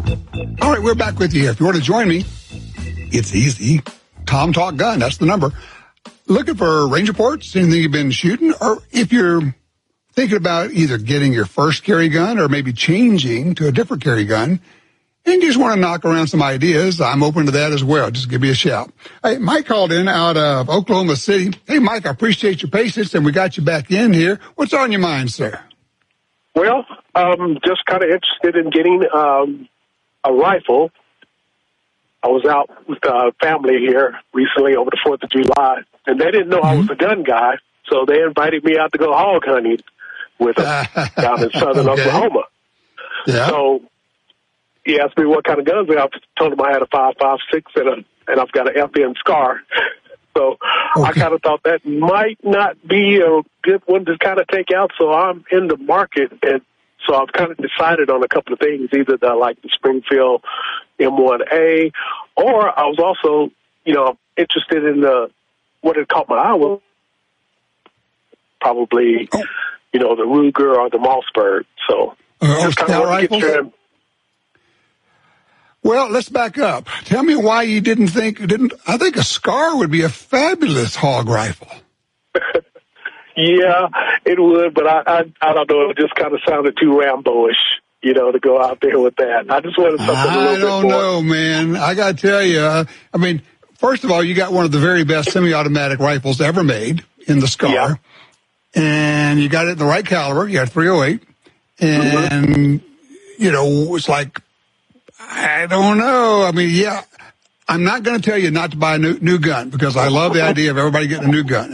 All right, we're back with you. If you want to join me, it's easy. Tom Talk Gun, that's the number. Looking for range reports, anything you've been shooting, or if you're thinking about either getting your first carry gun or maybe changing to a different carry gun, and you just want to knock around some ideas, I'm open to that as well. Just give me a shout. Hey, Mike called in out of Oklahoma City. Hey, Mike, I appreciate your patience, and we got you back in here. What's on your mind, sir? Well, just kind of interested in getting a rifle. I was out with family here recently over the 4th of July, and they didn't know I was a gun guy, so they invited me out to go hog hunting with them down in southern Oklahoma. Yeah. So he asked me what kind of guns I have. I told him I had a 5.56 and I've got an FN Scar. So I kind of thought that might not be a good one to kind of take out, so I'm in the market, and so I've kind of decided on a couple of things, either that I like the Springfield M1A, or I was also, interested in what had caught my eye was probably, the Ruger or the Mossberg. So just kind of want to get your... Well, let's back up. Tell me why you didn't think I think a Scar would be a fabulous hog rifle. Yeah, it would, but I don't know. It just kind of sounded too Rambo-ish, to go out there with that. I just wanted something a little bit more. I don't know, man. I got to tell you, first of all, you got one of the very best semi-automatic rifles ever made in the Scar. Yeah. And you got it in the right caliber. You got 308. And, it's like, I don't know. I'm not going to tell you not to buy a new gun because I love the idea of everybody getting a new gun.